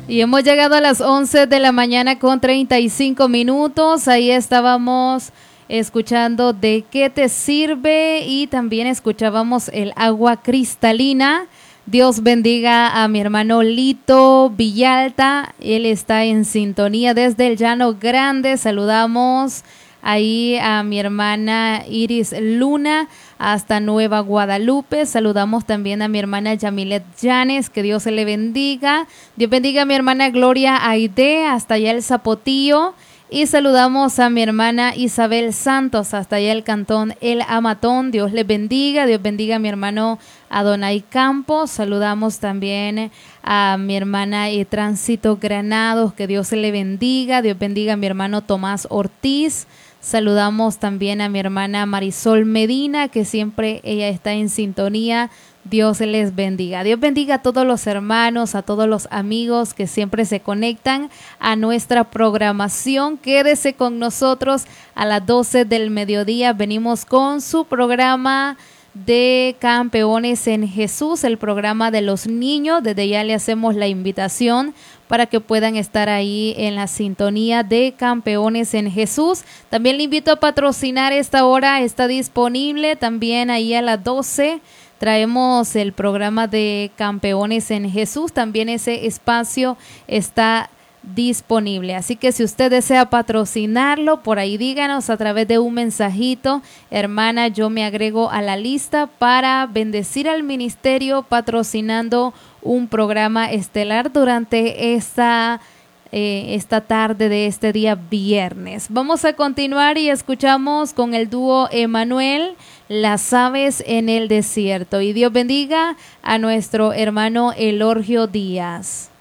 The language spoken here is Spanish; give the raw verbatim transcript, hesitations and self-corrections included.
Y hemos llegado a las once de la mañana con treinta y cinco minutos. Ahí estábamos escuchando De qué te sirve y también escuchábamos El agua cristalina. Dios bendiga a mi hermano Lito Villalta. Él está en sintonía desde el Llano Grande. Saludamos ahí a mi hermana Iris Luna hasta Nueva Guadalupe. Saludamos también a mi hermana Yamilet Llanes, que Dios se le bendiga. Dios bendiga a mi hermana Gloria Aide hasta allá el Zapotillo. Y saludamos a mi hermana Isabel Santos hasta allá el cantón El Amatón. Dios les bendiga. Dios bendiga a mi hermano Adonai Campos. Saludamos también a mi hermana eh, Tránsito Granados, que Dios se le bendiga. Dios bendiga a mi hermano Tomás Ortiz. Saludamos también a mi hermana Marisol Medina, que siempre ella está en sintonía. Dios les bendiga. Dios bendiga a todos los hermanos, a todos los amigos que siempre se conectan a nuestra programación. Quédese con nosotros a las doce del mediodía. Venimos con su programa de Campeones en Jesús, el programa de los niños. Desde ya le hacemos la invitación para que puedan estar ahí en la sintonía de Campeones en Jesús. También le invito a patrocinar esta hora, está disponible también ahí a las doce. Traemos el programa de Campeones en Jesús, también ese espacio está disponible. Así que si usted desea patrocinarlo, por ahí díganos a través de un mensajito: hermana, yo me agrego a la lista para bendecir al ministerio patrocinando un programa estelar durante esta Eh, esta tarde de este día viernes. Vamos a continuar y escuchamos con el dúo Emanuel, Las aves en el desierto. Y Dios bendiga a nuestro hermano Elorgio Díaz.